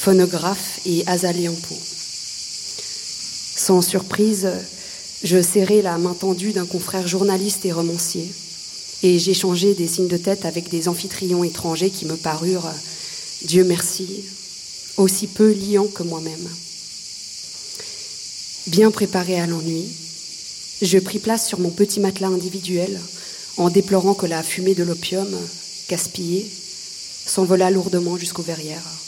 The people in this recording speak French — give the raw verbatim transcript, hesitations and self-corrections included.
phonographe et Azaliampo. Sans surprise, je serrai la main tendue d'un confrère journaliste et romancier, et j'échangeai des signes de tête avec des amphitrions étrangers qui me parurent, Dieu merci, aussi peu liants que moi-même. Bien préparé à l'ennui, je pris place sur mon petit matelas individuel en déplorant que la fumée de l'opium, gaspillée, s'envolât lourdement jusqu'aux verrières.